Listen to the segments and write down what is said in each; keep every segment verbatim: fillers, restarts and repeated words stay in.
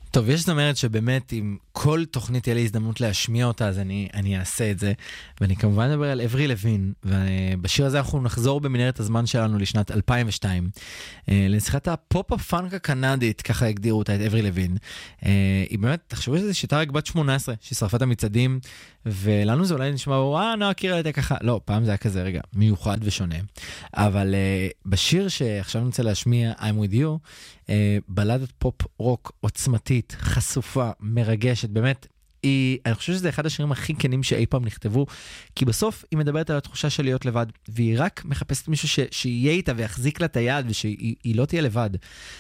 טוב, יש זמרת שבאמת אם כל תוכנית תהיה לי הזדמנות להשמיע אותה, אז אני, אני אעשה את זה. ואני כמובן מדבר על אברי לוין, ובשיר הזה אנחנו נחזור במנהרת הזמן שלנו לשנת אלפיים ושתיים. לנסיכת הפופ הפאנק הקנדית, ככה הגדירו אותה את אברי לוין. היא באמת, תחשבו שזה שיטה רק בת שמונה עשרה, שהיא שרפה את המצעדים, ולנו זה אולי נשמע, אה, נועה קירל הייתה ככה. לא, פעם זה היה כזה רגע מיוחד ושונה. אבל בשיר שעכשיו נמצא להשמיע, I'm with you, בלדת פופ רוק עוצמתית, חשופה, מרגשת, באמת, היא, אני חושב שזה אחד השירים הכי כנים שאי פעם נכתבו, כי בסוף היא מדברת על התחושה של להיות לבד, והיא רק מחפשת מישהו ש, שיהיה איתה ויחזיק לה את היד, ושהיא לא תהיה לבד.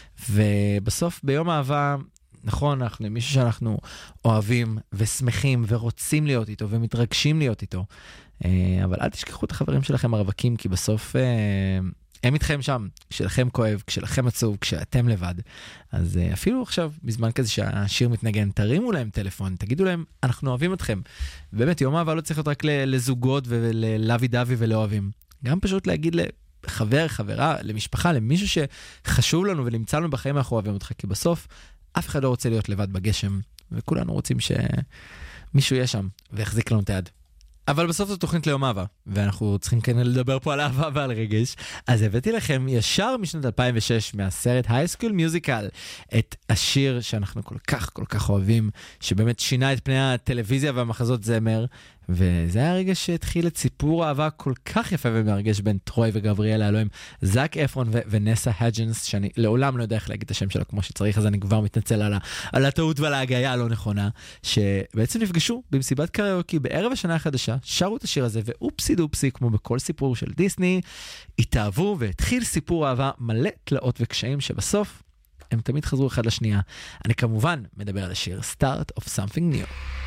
ובסוף ביום אהבה, נכון, אנחנו מישהו שאנחנו אוהבים ושמחים ורוצים להיות איתו ומתרגשים להיות איתו, אבל אל תשכחו את החברים שלכם הרווקים, כי בסוף הם איתכם שם, כשלכם כואב, כשלכם עצוב, כשאתם לבד. אז אפילו עכשיו, בזמן כזה שהשיר מתנגן, תרימו להם טלפון, תגידו להם, אנחנו אוהבים אתכם. באמת, יום אהבה לא צריך להיות רק לזוגות וללוי דווי ולאוהבים. גם פשוט להגיד לחבר, חברה, למשפחה, למישהו שחשוב לנו ונמצא לנו בחיים, אנחנו אוהבים אותך, כי בסוף אף אחד לא רוצה להיות לבד בגשם, וכולנו רוצים שמישהו יהיה שם ויחזיק לנו את היד. אבל בסוף זו תוכנית ליום אהבה, ואנחנו צריכים כן לדבר פה על אהבה ועל רגש, אז הבאתי לכם ישר משנת אלפיים ושש מהסרט High School Musical, את השיר שאנחנו כל כך כל כך אוהבים, שבאמת שינה את פני הטלוויזיה והמחזות זמר, וזה היה הרגע שהתחיל את סיפור האהבה כל כך יפה ומרגש בין טרוי וגבריאלה אלוהים, זאק אפרון ו- ונסה הג'נס, שאני לעולם לא יודע איך להגיד את השם שלה כמו שצריך, אז אני כבר מתנצל על, ה- על הטעות ועל ההגיה הלא נכונה, שבעצם נפגשו במסיבת קריוקי בערב השנה החדשה, שרו את השיר הזה, ואופסי דופסי, כמו בכל סיפור של דיסני, התאהבו והתחיל סיפור אהבה מלא תלאות וקשיים, שבסוף הם תמיד חזרו אחד לשנייה. אני כמובן מדבר על השיר Start of Something New.